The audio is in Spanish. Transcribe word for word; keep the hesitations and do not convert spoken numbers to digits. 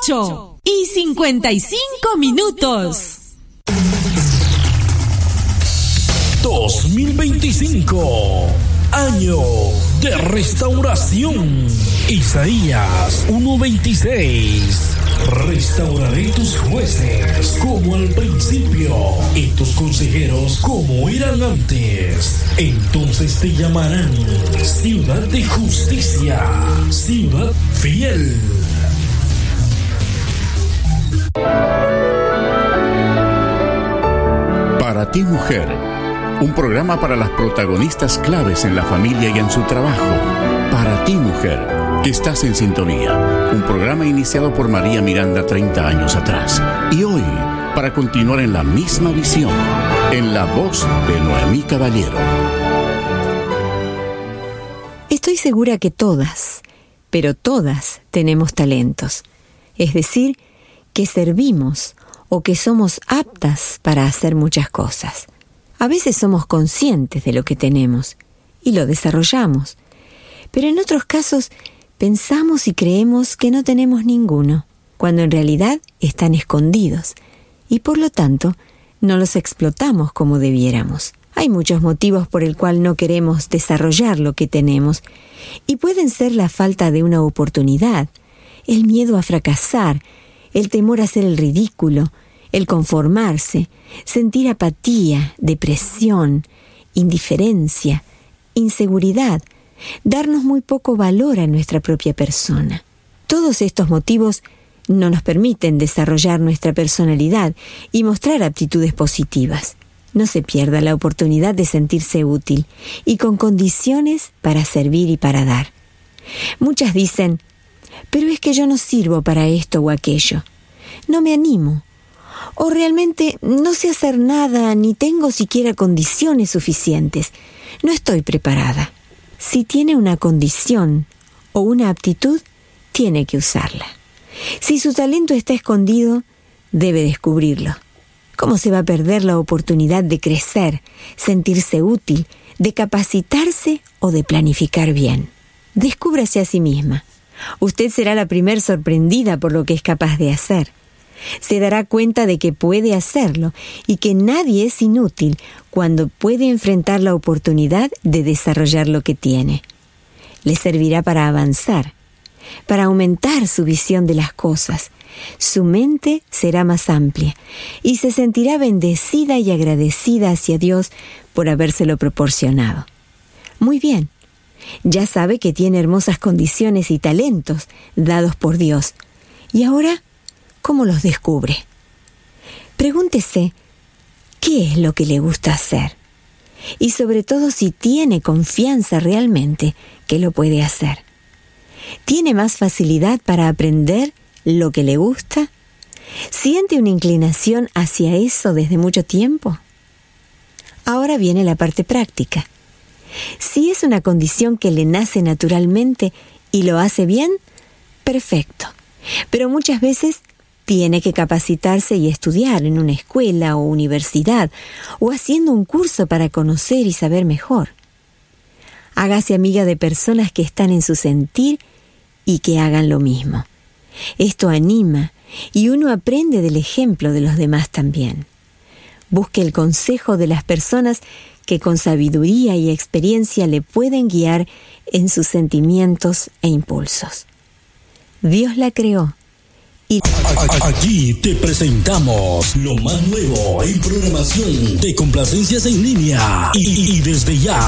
ocho y cincuenta y cinco minutos. dos mil veinticinco, año de restauración. Isaías uno veintiséis. Restauraré tus jueces como al principio y tus consejeros como eran antes. Entonces te llamarán ciudad de justicia, ciudad fiel. Para ti, mujer, un programa para las protagonistas claves en la familia y en su trabajo. Para ti, mujer, que estás en sintonía. Un programa iniciado por María Miranda treinta años atrás. Y hoy, para continuar en la misma visión, en la voz de Noemí Caballero. Estoy segura que todas, pero todas tenemos talentos. Es decir, que servimos o que somos aptas para hacer muchas cosas. A veces somos conscientes de lo que tenemos y lo desarrollamos, pero en otros casos pensamos y creemos que no tenemos ninguno, cuando en realidad están escondidos y por lo tanto no los explotamos como debiéramos. Hay muchos motivos por el cual no queremos desarrollar lo que tenemos y pueden ser la falta de una oportunidad, el miedo a fracasar, el temor a hacer el ridículo, el conformarse, sentir apatía, depresión, indiferencia, inseguridad, darnos muy poco valor a nuestra propia persona. Todos estos motivos no nos permiten desarrollar nuestra personalidad y mostrar aptitudes positivas. No se pierda la oportunidad de sentirse útil y con condiciones para servir y para dar. Muchas dicen, pero es que yo no sirvo para esto o aquello. No me animo. O realmente no sé hacer nada ni tengo siquiera condiciones suficientes. No estoy preparada. Si tiene una condición o una aptitud, tiene que usarla. Si su talento está escondido, debe descubrirlo. ¿Cómo se va a perder la oportunidad de crecer, sentirse útil, de capacitarse o de planificar bien? Descúbrase a sí misma. Usted será la primer sorprendida por lo que es capaz de hacer. Se dará cuenta de que puede hacerlo y que nadie es inútil cuando puede enfrentar la oportunidad de desarrollar lo que tiene. Le servirá para avanzar, para aumentar su visión de las cosas. Su mente será más amplia y se sentirá bendecida y agradecida hacia Dios por habérselo proporcionado. Muy bien, ya sabe que tiene hermosas condiciones y talentos dados por Dios. Y ahora, ¿cómo los descubre? Pregúntese, ¿qué es lo que le gusta hacer? Y sobre todo si tiene confianza realmente que lo puede hacer. ¿Tiene más facilidad para aprender lo que le gusta? ¿Siente una inclinación hacia eso desde mucho tiempo? Ahora viene la parte práctica. Si es una condición que le nace naturalmente y lo hace bien, perfecto. Pero muchas veces tiene que capacitarse y estudiar en una escuela o universidad o haciendo un curso para conocer y saber mejor. Hágase amiga de personas que están en su sentir y que hagan lo mismo. Esto anima y uno aprende del ejemplo de los demás también. Busque el consejo de las personas que con sabiduría y experiencia le pueden guiar en sus sentimientos e impulsos. Dios la creó. Y allí te presentamos lo más nuevo en programación de complacencias en línea y, y desde ya